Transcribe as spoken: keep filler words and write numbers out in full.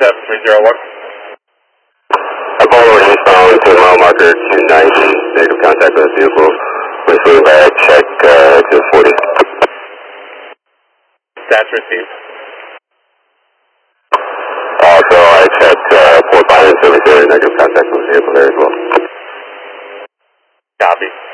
seven three zero one. Apollo eastbound to mile marker two ninety, negative contact with vehicle. With flew back, check uh, to forty. That's received. Also, I checked uh, Port Byron service area, negative contact with vehicle there as well. Copy.